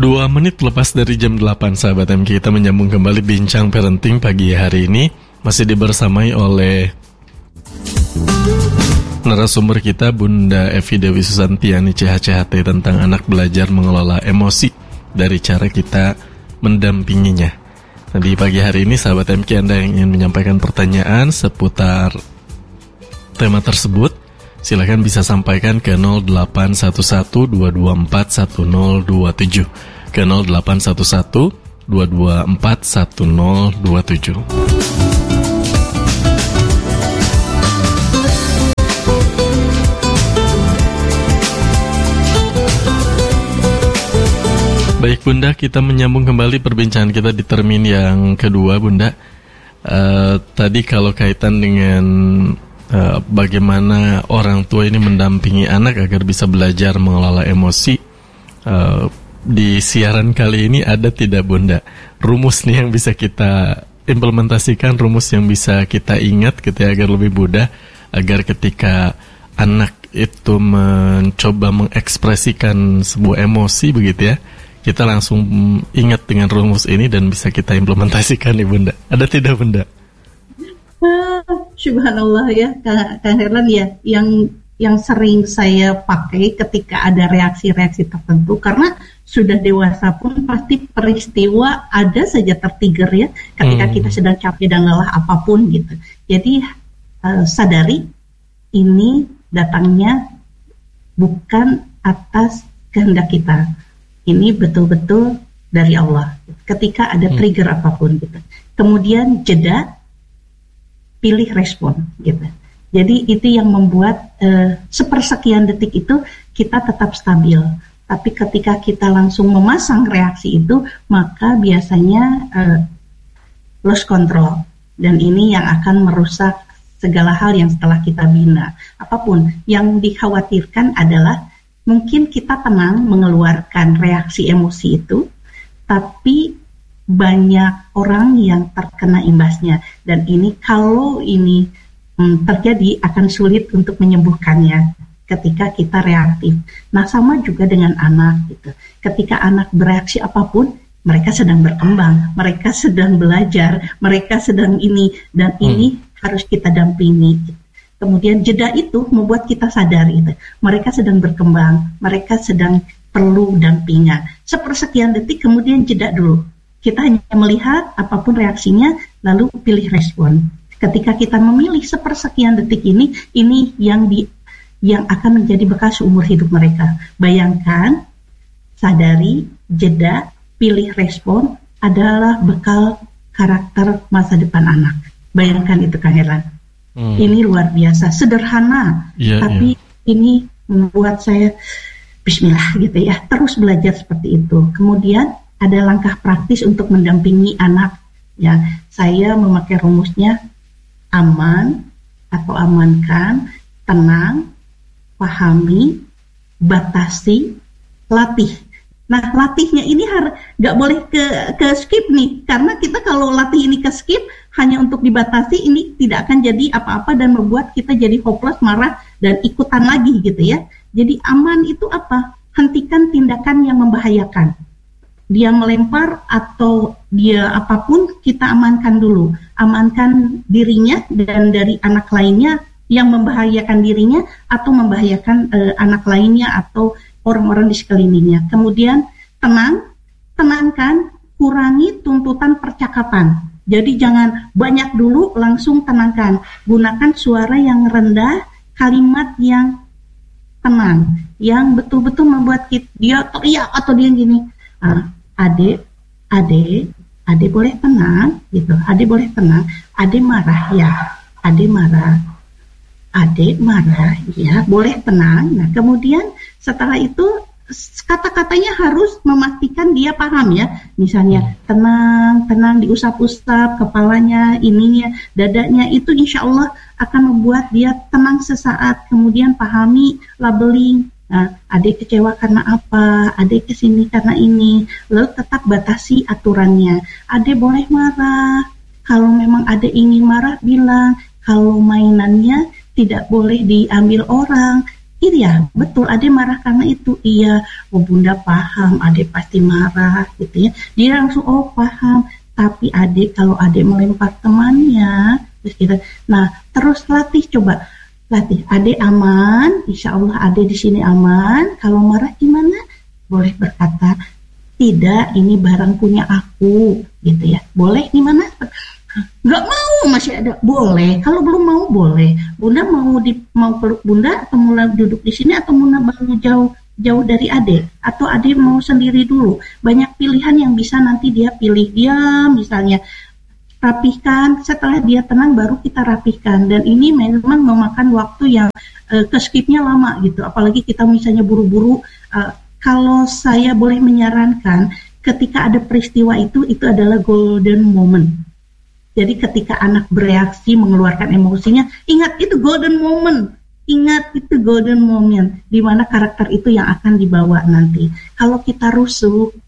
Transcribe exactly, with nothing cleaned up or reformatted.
Dua menit lepas dari jam delapan, sahabat M K, kita menyambung kembali bincang parenting pagi hari ini. Masih dibersamai oleh narasumber kita, Bunda Evi Dewi Susantiani C H C H T, tentang anak belajar mengelola emosi dari cara kita mendampinginya. Nah, di pagi hari ini, sahabat M K, Anda yang ingin menyampaikan pertanyaan seputar tema tersebut, silakan bisa sampaikan ke nol delapan satu satu dua dua empat satu nol dua tujuh, ke nol delapan satu satu dua dua empat satu nol dua tujuh. Baik Bunda, kita menyambung kembali perbincangan kita di termin yang kedua, Bunda. Uh, tadi kalau kaitan dengan uh, bagaimana orang tua ini mendampingi anak agar bisa belajar mengelola emosi, uh, di siaran kali ini ada tidak, Bunda, rumus nih yang bisa kita implementasikan, rumus yang bisa kita ingat gitu ya, agar lebih mudah, agar ketika anak itu mencoba mengekspresikan sebuah emosi begitu ya, kita langsung ingat dengan rumus ini dan bisa kita implementasikan nih, Bunda. Ada tidak, Bunda? Ah, subhanallah ya, Kang Herlan ya, yang yang sering saya pakai ketika ada reaksi-reaksi tertentu, karena sudah dewasa pun pasti peristiwa ada saja tertrigger ya, ketika hmm. kita sedang capek dan lelah apapun gitu. Jadi uh, sadari ini datangnya bukan atas kehendak kita. Ini betul-betul dari Allah. Ketika ada trigger hmm. apapun gitu. Kemudian jeda, pilih respon gitu. Jadi itu yang membuat uh, sepersekian detik itu kita tetap stabil. Tapi ketika kita langsung memasang reaksi itu, maka biasanya uh, lost control. Dan ini yang akan merusak segala hal yang setelah kita bina. Apapun yang dikhawatirkan adalah mungkin kita tenang mengeluarkan reaksi emosi itu, tapi banyak orang yang terkena imbasnya. Dan ini kalau ini hmm, terjadi akan sulit untuk menyembuhkannya ketika kita reaktif. Nah, sama juga dengan anak gitu. Ketika anak bereaksi apapun, mereka sedang berkembang, mereka sedang belajar, mereka sedang ini dan hmm. ini harus kita dampingi gitu. Kemudian jeda itu membuat kita sadar itu, mereka sedang berkembang, mereka sedang perlu dampingan. Sepersekian detik kemudian jeda dulu. Kita hanya melihat apapun reaksinya, lalu pilih respon. Ketika kita memilih sepersekian detik ini, ini yang di, yang akan menjadi bekas seumur hidup mereka. Bayangkan, sadari, jeda, pilih respon adalah bekal karakter masa depan anak. Bayangkan itu, Kang Herlan. Hmm. Ini luar biasa, sederhana, yeah, tapi yeah. ini membuat saya bismillah gitu ya, terus belajar seperti itu. Kemudian ada langkah praktis untuk mendampingi anak ya. Saya memakai rumusnya aman atau amankan, tenang, pahami, batasi, latih. Nah, latihnya ini harus nggak boleh ke ke skip nih, karena kita kalau latih ini ke skip hanya untuk dibatasi, ini tidak akan jadi apa-apa dan membuat kita jadi hopeless, marah dan ikutan lagi gitu ya. Jadi aman itu apa? Hentikan tindakan yang membahayakan. Dia melempar atau dia apapun, kita amankan dulu. Amankan dirinya dan dari anak lainnya yang membahayakan dirinya atau membahayakan uh, anak lainnya atau orang-orang di sekelilingnya. Kemudian tenang, tenangkan, kurangi tuntutan percakapan. Jadi jangan banyak dulu, langsung tenangkan. Gunakan suara yang rendah, kalimat yang tenang, yang betul-betul membuat kita, dia teriak atau dia gini, ah, adek, adek, adek boleh tenang, gitu. Adek boleh tenang, adek marah ya, adek marah. Adik marah, ya boleh tenang. Nah kemudian setelah itu kata-katanya harus memastikan dia paham ya. Misalnya tenang, tenang, diusap-usap kepalanya, ininya, dadanya, itu insya Allah akan membuat dia tenang sesaat. Kemudian pahami, labeling. Nah, adik kecewa karena apa? Adik kesini karena ini. Lalu tetap batasi aturannya. Adik boleh marah. Kalau memang adik ingin marah, bilang. Kalau mainannya tidak boleh diambil orang, Iya, betul. Ade marah karena itu. Iya, oh bunda paham. Ade pasti marah, gitu ya. Dia langsung oh paham. Tapi Ade kalau Ade melempar temannya, terus kita, nah terus latih coba, latih. Ade aman, insya Allah Ade di sini aman. Kalau marah gimana? Boleh berkata, tidak, ini barang punya aku, gitu ya. Boleh gimana? Nggak mau, masih ada, boleh. Kalau belum mau boleh. Bunda mau di mau peluk bunda atau mau duduk di sini atau mau bangun jauh jauh dari Ade atau Ade mau sendiri dulu. Banyak pilihan yang bisa nanti dia pilih. Dia misalnya rapihkan, setelah dia tenang baru kita rapihkan. Dan ini memang memakan waktu yang uh, keskipnya lama gitu. Apalagi kita misalnya buru-buru. Uh, kalau saya boleh menyarankan, ketika ada peristiwa itu, itu adalah golden moment. Jadi ketika anak bereaksi, mengeluarkan emosinya, ingat itu golden moment. Ingat itu golden moment, di mana karakter itu yang akan dibawa nanti. Kalau kita rusuh,